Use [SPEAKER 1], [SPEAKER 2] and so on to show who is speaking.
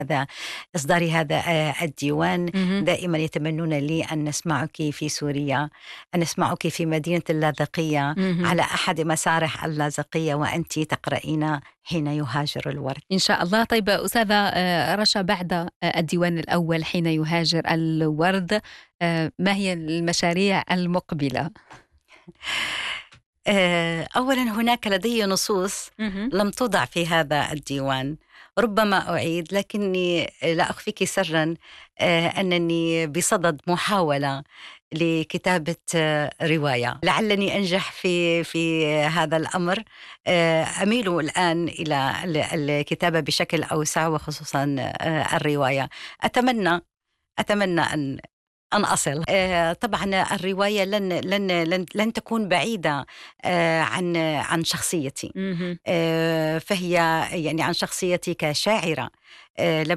[SPEAKER 1] هذا إصدار هذا الديوان.
[SPEAKER 2] مهم.
[SPEAKER 1] دائما يتمنون لي أن نسمعك في سوريا، أن نسمعك في مدينة اللاذقية
[SPEAKER 2] مهم.
[SPEAKER 1] على أحد مسارح اللاذقية وأنت تقرأين حين يهاجر الورد.
[SPEAKER 2] إن شاء الله. طيب أستاذة رشا، بعد الديوان الأول حين يهاجر الورد، ما هي المشاريع المقبلة؟
[SPEAKER 1] أولا هناك لدي نصوص
[SPEAKER 2] مهم.
[SPEAKER 1] لم توضع في هذا الديوان، ربما أعيد، لكني لا أخفيك سرا أنني بصدد محاولة لكتابة رواية، لعلني أنجح في هذا الأمر. أميل الآن إلى الكتابة بشكل أوسع، وخصوصا الرواية. أتمنى أن أصل. طبعا الرواية لن تكون بعيدة عن شخصيتي،
[SPEAKER 2] مهم.
[SPEAKER 1] فهي يعني عن شخصيتي كشاعرة.